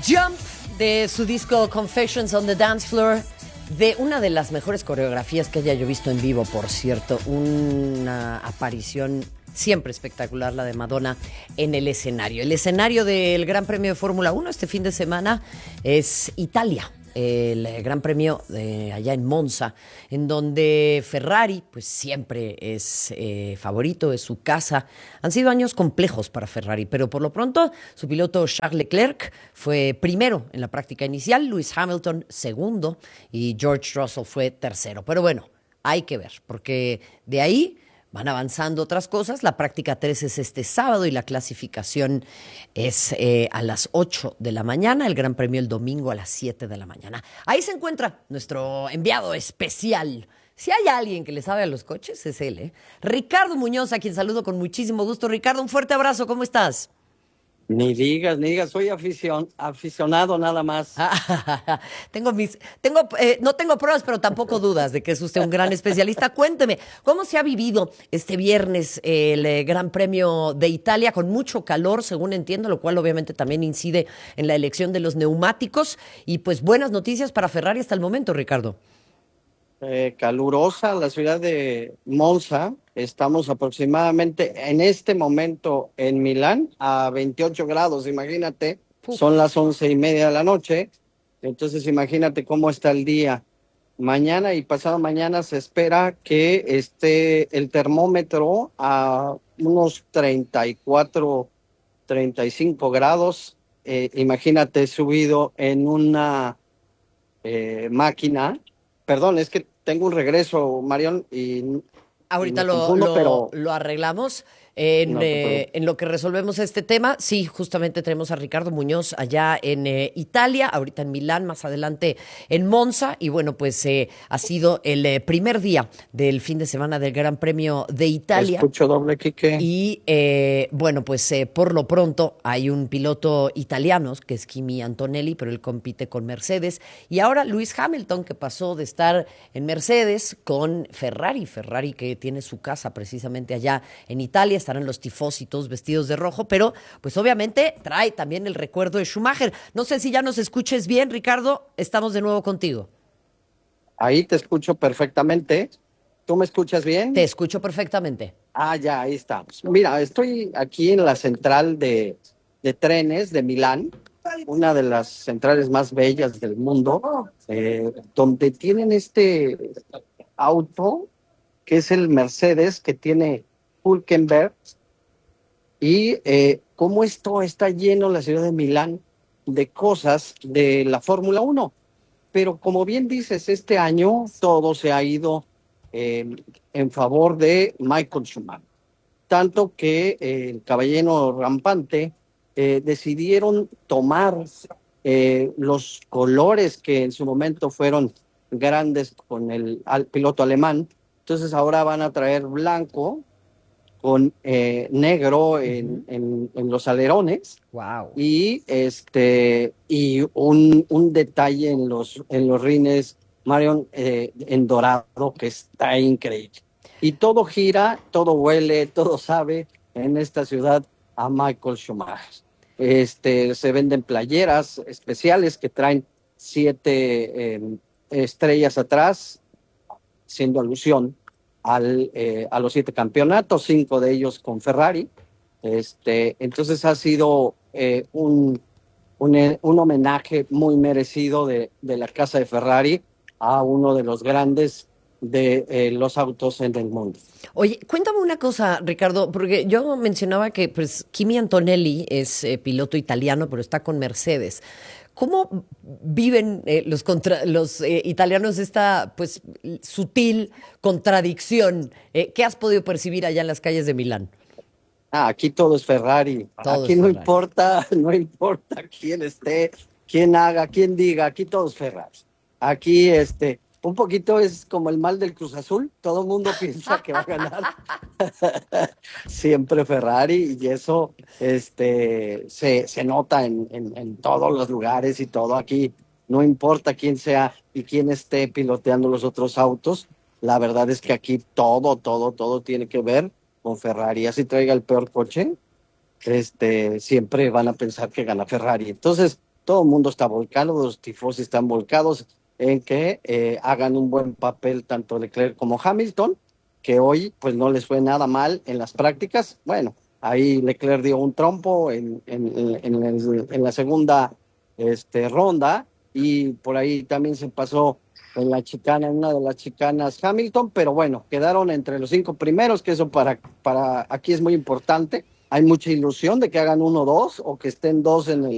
Jump, de su disco Confessions on the Dance Floor, de una de las mejores coreografías que haya yo visto en vivo, por cierto, una aparición siempre espectacular, la de Madonna en el escenario. El escenario del Gran Premio de Fórmula 1 este fin de semana es Italia, el Gran Premio de allá en Monza, en donde Ferrari pues siempre es favorito, es su casa. Han sido años complejos para Ferrari, pero por lo pronto su piloto Charles Leclerc fue primero en la práctica inicial, Lewis Hamilton segundo y George Russell fue tercero. Pero bueno, hay que ver, porque de ahí van avanzando otras cosas. La práctica 3 es este sábado y la clasificación es a las 8 de la mañana. El Gran Premio el domingo a las 7 de la mañana. Ahí se encuentra nuestro enviado especial. Si hay alguien que le sabe a los coches, es él, ¿eh? Ricardo Muñoz, a quien saludo con muchísimo gusto. Ricardo, un fuerte abrazo. ¿Cómo estás? Ni digas, soy aficionado nada más. No tengo pruebas, pero tampoco dudas de que es usted un gran especialista. Cuénteme, ¿cómo se ha vivido este viernes el Gran Premio de Italia con mucho calor, según entiendo, lo cual obviamente también incide en la elección de los neumáticos? Y pues buenas noticias para Ferrari hasta el momento, Ricardo. Calurosa la ciudad de Monza. Estamos aproximadamente en este momento en Milán a 28 grados, imagínate. Uf. Son las 11:30 de la noche. Entonces imagínate cómo está el día. Mañana y pasado mañana se espera que esté el termómetro a unos 34, 35 grados. Imagínate subido en una máquina. Perdón, es que tengo un regreso, Marión, y Ahorita me confundo, pero lo arreglamos no te preocupes. en lo que resolvemos este tema. Sí, justamente tenemos a Ricardo Muñoz allá en Italia, ahorita en Milán, más adelante en Monza. Y bueno, pues ha sido el primer día del fin de semana del Gran Premio de Italia. Escucho doble, Quique. Y bueno, pues por lo pronto hay un piloto italiano que es Kimi Antonelli, pero él compite con Mercedes. Y ahora Lewis Hamilton, que pasó de estar en Mercedes con Ferrari. Ferrari que tiene su casa precisamente allá en Italia. Estarán los tifositos vestidos de rojo, pero pues obviamente trae también el recuerdo de Schumacher. No sé si ya nos escuches bien, Ricardo. Estamos de nuevo contigo. Ahí te escucho perfectamente. ¿Tú me escuchas bien? Te escucho perfectamente. Ah, ya, ahí estamos. Mira, estoy aquí en la central de trenes de Milán, una de las centrales más bellas del mundo, donde tienen este auto que es el Mercedes que tiene Hülkenberg. Y cómo esto está lleno la ciudad de Milán de cosas de la Fórmula 1. Pero como bien dices, este año todo se ha ido en favor de Michael Schumacher. Tanto que el caballero rampante decidieron tomar los colores que en su momento fueron grandes con el piloto alemán. Entonces ahora van a traer blanco con negro en los alerones. Wow. Y un detalle en los rines, Marion, en dorado, que está increíble. Y todo gira, todo huele, todo sabe en esta ciudad a Michael Schumacher. Se venden playeras especiales que traen 7 estrellas atrás, siendo alusión a los 7 campeonatos, 5 de ellos con Ferrari. Entonces ha sido un homenaje muy merecido de la casa de Ferrari a uno de los grandes de los autos en el mundo. Oye, cuéntame una cosa, Ricardo, porque yo mencionaba que pues Kimi Antonelli es piloto italiano, pero está con Mercedes. ¿Cómo viven los italianos esta pues sutil contradicción? ¿Qué has podido percibir allá en las calles de Milán? Aquí todo es Ferrari. Todo Aquí es no Ferrari. importa, no importa quién esté, quién haga, quién diga, aquí todo es Ferrari. Aquí un poquito es como el mal del Cruz Azul, todo el mundo piensa que va a ganar siempre Ferrari, y eso se nota en todos los lugares y todo. Aquí no importa quién sea y quién esté piloteando los otros autos, la verdad es que aquí todo tiene que ver con Ferrari. Así traiga el peor coche, siempre van a pensar que gana Ferrari. Entonces, todo el mundo está volcado, los tifosi están volcados en que hagan un buen papel tanto Leclerc como Hamilton, que hoy pues no les fue nada mal en las prácticas. Bueno, ahí Leclerc dio un trompo en la segunda ronda, y por ahí también se pasó en la chicana, en una de las chicanas Hamilton, pero bueno, quedaron entre los 5 primeros, que eso para aquí es muy importante. Hay mucha ilusión de que hagan 1-2 o que estén dos en el